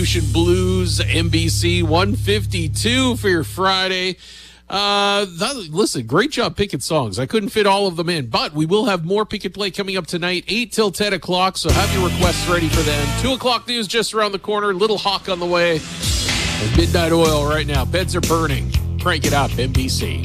Blues, NBC 152 for your Friday. Listen, great job picking songs. I couldn't fit all of them in, but we will have more Pick and Play coming up tonight, 8 till 10 o'clock, so have your requests ready for them. 2 o'clock news just around the corner, Little Hawk on the way, and Midnight Oil right now. Beds are burning. Crank it up, NBC.